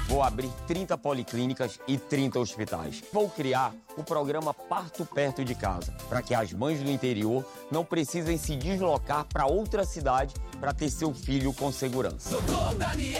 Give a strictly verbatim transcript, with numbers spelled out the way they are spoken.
Vou abrir trinta policlínicas e trinta hospitais. Vou criar o programa Parto Perto de Casa, para que as mães do interior não precisem se deslocar para outra cidade para ter seu filho com segurança.